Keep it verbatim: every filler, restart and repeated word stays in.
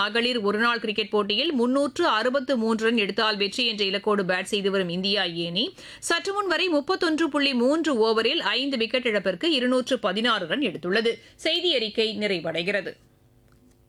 மகளிர் ஒருநாள் கிரிக்கெட் போட்டியில் முன்னூற்று அறுபத்து மூன்று ரன் எடுத்தால் வெற்றி என்ற இலக்கோடு பேட் செய்து வரும் இந்தியா ஏ அணி சற்று முன் வரை முப்பத்தொன்று புள்ளி மூன்று ஓவரில் ஐந்து விக்கெட் இழப்பிற்கு இருநூற்று பதினாறு ரன் எடுத்துள்ளது. செய்தி அறிக்கை நிறைவடைகிறது.